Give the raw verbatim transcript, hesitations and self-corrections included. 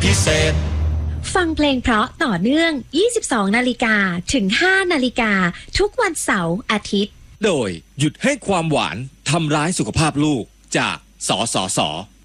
พิเศษฟังเพลงเพราะต่อเนื่องยี่สิบสองนาฬิกาถึงห้านาฬิกาทุกวันเสาร์อาทิตย์โดยหยุดให้ความหวานทำร้ายสุขภาพลูกจากสสส